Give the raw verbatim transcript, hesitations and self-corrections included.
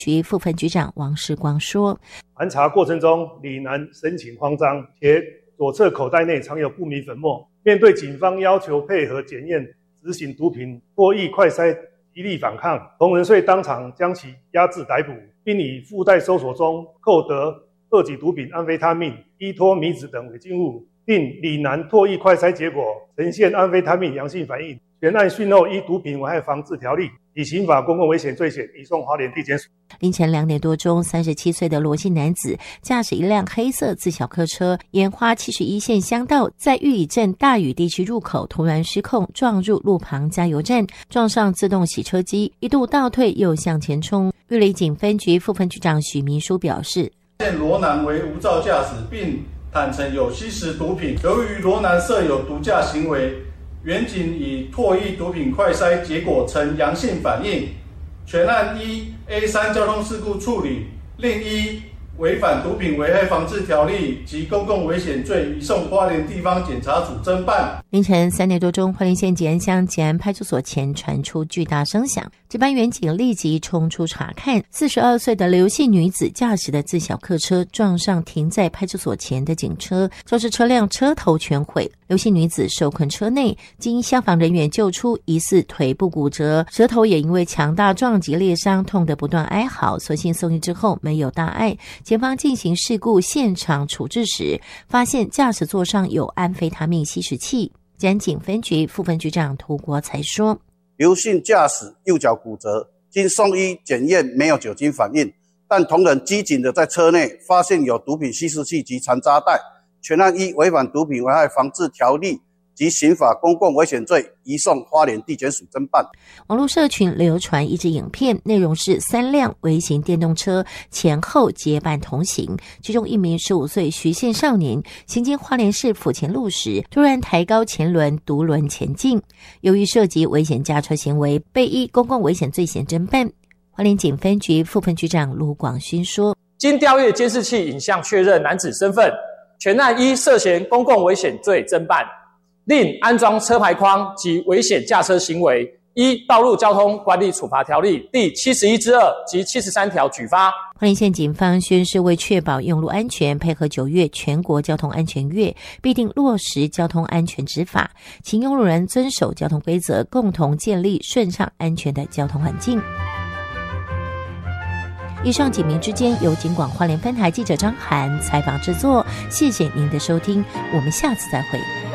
局副分局长王世光说， 盘查过程中，李男神情慌张，且左侧口袋内藏有不明粉末。面对警方要求配合检验执行毒品唾液快筛，极力反抗，同仁遂当场将其押至逮捕，并以附带搜索中扣得二级毒品安非他命、依托米酯等违禁物，并李男唾液快筛结果呈现安非他命阳性反应。全案讯后依毒品危害防治条例以刑法公共危险罪嫌移送花莲地检署。 凌晨两点多钟，三十七岁的罗姓男子驾驶一辆黑色自小客车，沿花七十一线乡道，在玉里镇大屿地区入口突然失控，撞入路旁加油站，撞上自动洗车机，一度倒退又向前冲。玉里警分局副分局长许明书表示， 现罗男为无照驾驶，并坦承有吸食毒品。由于罗男设有毒驾行为，原警以唾液毒品快筛结果呈阳性反应，全案依 A 三 交通事故处理，另依违反毒品危害防治条例及公共危险罪移送花莲地方检察署侦办。 凌晨三点多钟，花莲县吉安乡吉安派出所前传出巨大声响，值班员警立即冲出查看，四十二岁的刘姓女子驾驶的自小客车撞上停在派出所前的警车，导致车辆车头全毁。刘姓女子受困车内，经消防人员救出，疑似腿部骨折，舌头也因为强大撞击裂伤，痛得不断哀嚎，所幸送医之后没有大碍。检方进行事故现场处置时，发现驾驶座上有安非他命吸食器。吉安警分局副分局长涂国才说， 刘姓驾驶右脚骨折，经送医检验没有酒精反应，但同仁机警的在车内发现有毒品吸食器及残渣袋，全案依违反毒品危害防治条例及刑法公共危险罪移送花莲地检署侦办。 网络社群流传一支影片，内容是三辆微型电动车前后结伴同行，其中一名十五岁徐姓少年行经花莲市府前路时，突然抬高前轮独轮前进，由于涉及危险驾车行为，被依公共危险罪嫌侦办。花莲警分局副分局长卢广勋说， 经调阅监视器影像确认男子身份，全案依涉嫌公共危险罪侦办，另安装车牌框及危险驾车行为，依道路交通管理处罚条例第七十一之二及七十三条举发。 花莲县警方宣示，为确保用路安全，配合九月全国交通安全月，必定落实交通安全执法，请用路人遵守交通规则，共同建立顺畅安全的交通环境。以上几名之间由警广花莲分台记者张涵采访制作，谢谢您的收听，我们下次再会。